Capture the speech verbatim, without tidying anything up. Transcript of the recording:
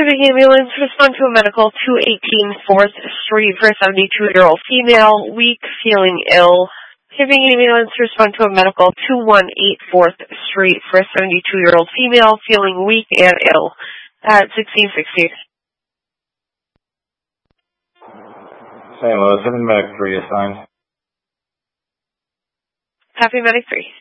Hibbing ambulance, respond to a medical, two eighteen fourth Street for a seventy-two-year-old female, weak, feeling ill. Hibbing ambulance, respond to a medical, two eighteen fourth Street for a seventy-two-year-old female, feeling weak and ill. At sixteen sixty. Saint Louis, Hibbing Medic three assigned. Happy Medic three.